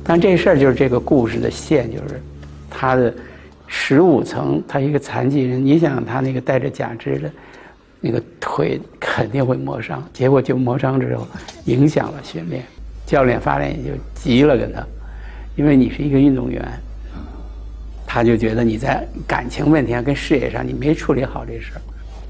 但这事儿就是这个故事的线，就是他的15层，他一个残疾人，你想他那个带着假肢的那个腿肯定会磨伤，结果就磨伤之后影响了训练，教练发现就急了跟他，因为你是一个运动员，他就觉得你在感情问题上跟事业上你没处理好这事儿。